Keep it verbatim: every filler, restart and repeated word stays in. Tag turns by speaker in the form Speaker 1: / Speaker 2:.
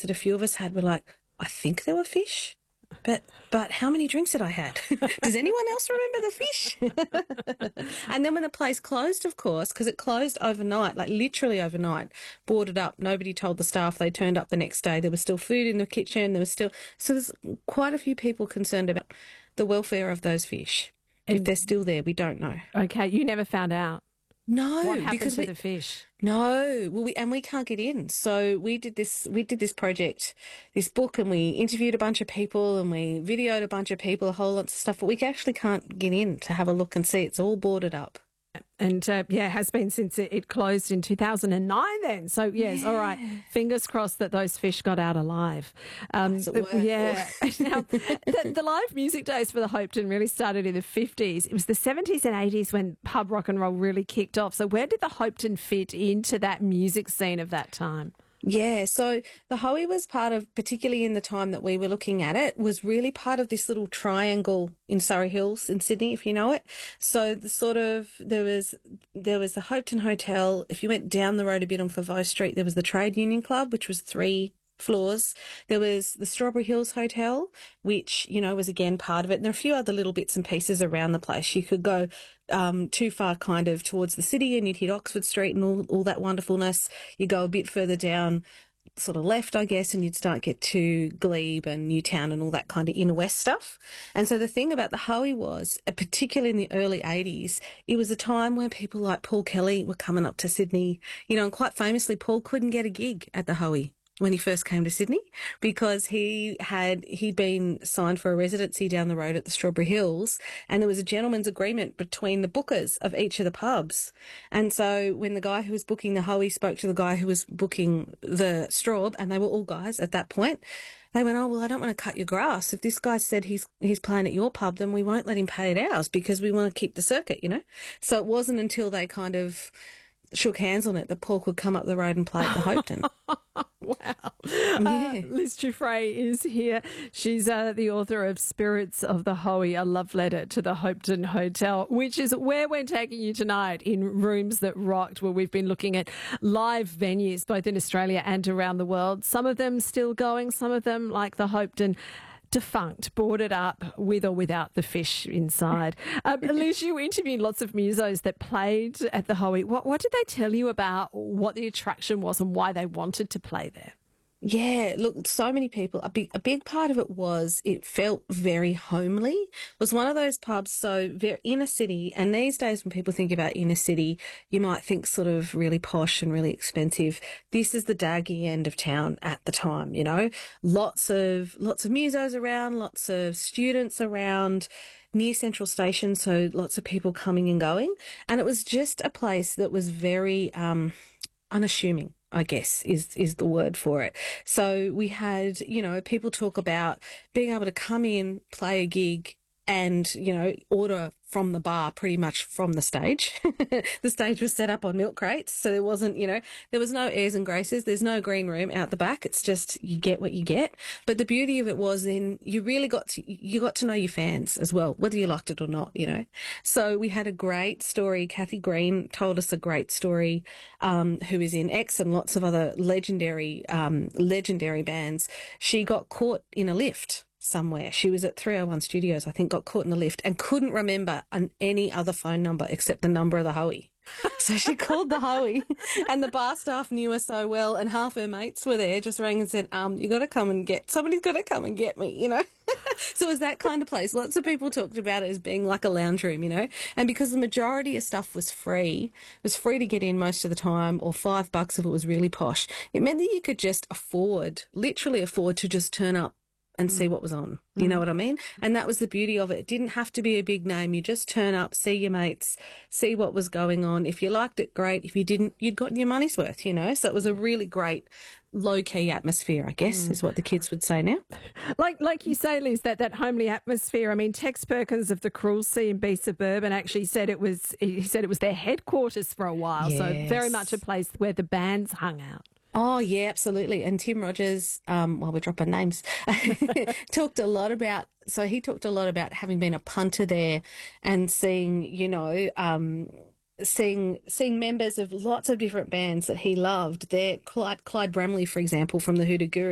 Speaker 1: that a few of us had were like, I think there were fish, but but how many drinks had I had? Does anyone else remember the fish? And then when the place closed, of course, because it closed overnight, like literally overnight, boarded up, nobody told the staff, they turned up the next day, there was still food in the kitchen, there was still, so there's quite a few people concerned about the welfare of those fish. And if they're still there, we don't know.
Speaker 2: Okay, you never found out?
Speaker 1: No,
Speaker 2: What happened
Speaker 1: because
Speaker 2: to
Speaker 1: we,
Speaker 2: the fish?
Speaker 1: No, well, we, and we can't get in. So we did this. We did this project, this book, and we interviewed a bunch of people, and we videoed a bunch of people, a whole lot of stuff. But we actually can't get in to have a look and see. It's all boarded up.
Speaker 2: And uh, yeah, it has been since it, it closed in two thousand nine. Then, so yes, yeah. All right. Fingers crossed that those fish got out alive. Um, yeah. Now, the, the live music days for the Hopetoun really started in the fifties. It was the seventies and eighties when pub rock and roll really kicked off. So, where did the Hopetoun fit into that music scene of that time?
Speaker 1: Yeah, so the Hoey was part of, particularly in the time that we were looking at it, was really part of this little triangle in Surrey Hills in Sydney, if you know it. So the sort of, there was, there was the Hopetoun Hotel. If you went down the road a bit on Foveaux Street, there was the Trade Union Club, which was three floors. There was the Strawberry Hills Hotel, which, you know, was again part of it. And there are a few other little bits and pieces around the place. You could go um, too far kind of towards the city and you'd hit Oxford Street and all, all that wonderfulness. You go a bit further down, sort of left, I guess, and you'd start get to Glebe and Newtown and all that kind of inner west stuff. And so the thing about the Hoey was, uh, particularly in the early eighties, it was a time when people like Paul Kelly were coming up to Sydney, you know, and quite famously, Paul couldn't get a gig at the Hoey when he first came to Sydney because he had, he'd been signed for a residency down the road at the Strawberry Hills, and there was a gentleman's agreement between the bookers of each of the pubs. And so when the guy who was booking the Hoey spoke to the guy who was booking the Straub, and they were all guys at that point, they went, oh, well, I don't want to cut your grass. If this guy said he's he's playing at your pub, then we won't let him pay at ours because we want to keep the circuit, you know? So it wasn't until they kind of shook hands on it that Paul could come up the road and play at the Hopetoun.
Speaker 2: Wow.
Speaker 1: Yeah.
Speaker 2: Uh, Liz Giuffre is here. She's uh, the author of Spirits of the Hoey, a love letter to the Hopetoun Hotel, which is where we're taking you tonight in Rooms That Rocked, where we've been looking at live venues both in Australia and around the world. Some of them still going, some of them, like the Hopetoun, defunct, boarded up with or without the fish inside. Um, Liz, you interviewed lots of musos that played at the Hoey. What, what did they tell you about what the attraction was and why they wanted to play there?
Speaker 1: Yeah, look, so many people, a big, a big part of it was it felt very homely. It was one of those pubs, so very inner city. And these days when people think about inner city, you might think sort of really posh and really expensive. This is the daggy end of town at the time, you know, lots of, lots of musos around, lots of students around, near Central Station, so lots of people coming and going. And it was just a place that was very, um, unassuming, I guess, is is the word for it. So we had, you know, people talk about being able to come in, play a gig and, you know, order from the bar pretty much from the stage. The stage was set up on milk crates, so there wasn't, you know, there was no airs and graces. There's no green room out the back. It's just you get what you get. But the beauty of it was then you really got to, you got to know your fans as well, whether you liked it or not, you know. So we had a great story. Kathy Green told us a great story, um, who is in X and lots of other legendary, um, legendary bands. She got caught in a lift somewhere. She was at three oh one Studios, I think, got caught in the lift and couldn't remember an, any other phone number except the number of the Hoey. So she called the Hoey and the bar staff knew her so well and half her mates were there, just rang and said, um, you got to come and get, somebody's got to come and get me, you know. So it was that kind of place. Lots of people talked about it as being like a lounge room, you know, and because the majority of stuff was free, it was free to get in most of the time, or five bucks if it was really posh. It meant that you could just afford, literally afford to just turn up and see what was on. You know what I mean? And that was the beauty of it. It didn't have to be a big name. You just turn up, see your mates, see what was going on. If you liked it, great. If you didn't, you'd gotten your money's worth, you know? So it was a really great low-key atmosphere, I guess, is what the kids would say now.
Speaker 2: Like like you say, Liz, that, that homely atmosphere. I mean, Tex Perkins of the Cruel C and B Suburban actually said it was, he said it was their headquarters for a while.
Speaker 1: Yes.
Speaker 2: So very much a place where the bands hung out.
Speaker 1: Oh, yeah, absolutely. And Tim Rogers, um, while we're dropping names, talked a lot about, so he talked a lot about having been a punter there and seeing, you know, um, seeing seeing members of lots of different bands that he loved there. Clyde, Clyde Bramley, for example, from the Hoodoo Guru.